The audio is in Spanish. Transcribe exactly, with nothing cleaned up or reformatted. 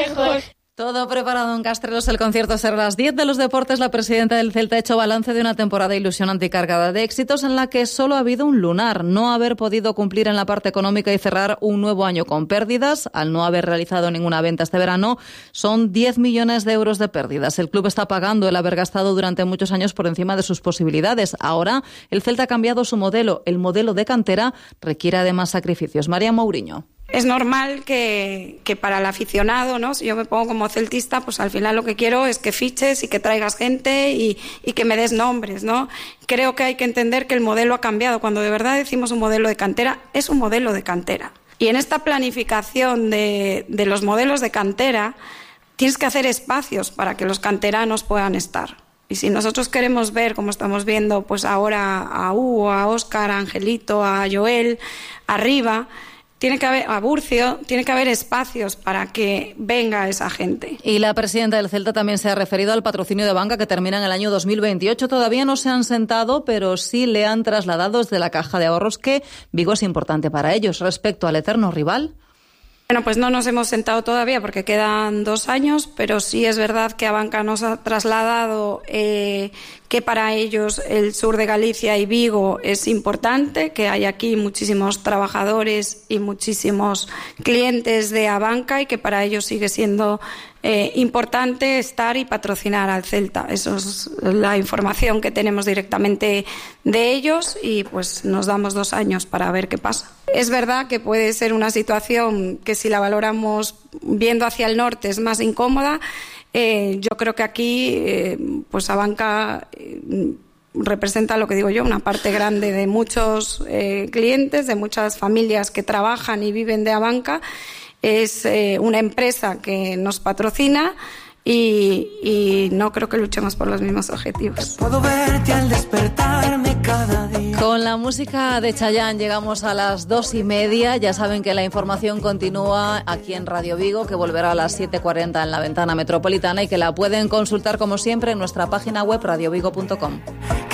lejos. Todo preparado en Castrelos, el concierto será a las diez de los deportes. La presidenta del Celta ha hecho balance de una temporada ilusionante y cargada de éxitos en la que solo ha habido un lunar: no haber podido cumplir en la parte económica y cerrar un nuevo año con pérdidas. Al no haber realizado ninguna venta este verano, son diez millones de euros de pérdidas. El club está pagando el haber gastado durante muchos años por encima de sus posibilidades. Ahora, el Celta ha cambiado su modelo. El modelo de cantera requiere además sacrificios. María Mourinho. Es normal que, que para el aficionado, ¿no? Si yo me pongo como celtista, pues al final lo que quiero es que fiches y que traigas gente y, y que me des nombres, ¿no? Creo que hay que entender que el modelo ha cambiado. Cuando de verdad decimos un modelo de cantera, es un modelo de cantera. Y en esta planificación de, de los modelos de cantera, tienes que hacer espacios para que los canteranos puedan estar. Y si nosotros queremos ver, como estamos viendo pues ahora a Hugo, a Óscar, a Angelito, a Joel, arriba, tiene que haber, a Burcio, tiene que haber espacios para que venga esa gente. Y la presidenta del Celta también se ha referido al patrocinio de banca que termina en el año dos mil veintiocho. Todavía no se han sentado, pero sí le han trasladado desde la Caja de Ahorros que Vigo es importante para ellos. Respecto al eterno rival... Bueno, pues no nos hemos sentado todavía porque quedan dos años, pero sí es verdad que Abanca nos ha trasladado eh, que para ellos el sur de Galicia y Vigo es importante, que hay aquí muchísimos trabajadores y muchísimos clientes de Abanca y que para ellos sigue siendo eh, importante estar y patrocinar al Celta. Eso es la información que tenemos directamente de ellos y pues nos damos dos años para ver qué pasa. Es verdad que puede ser una situación que si la valoramos viendo hacia el norte es más incómoda. Eh, yo creo que aquí eh, pues Abanca eh, representa, lo que digo yo, una parte grande de muchos eh, clientes, de muchas familias que trabajan y viven de Abanca. Es eh, una empresa que nos patrocina y, y no creo que luchemos por los mismos objetivos. Puedo verte al despertarme cada día. Con la música de Chayanne llegamos a las dos y media. Ya saben que la información continúa aquí en Radio Vigo, que volverá a las siete cuarenta en la Ventana Metropolitana y que la pueden consultar como siempre en nuestra página web radio vigo punto com.